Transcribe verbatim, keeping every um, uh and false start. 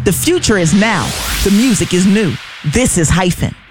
The future is now. The music is new. This is Hyphen.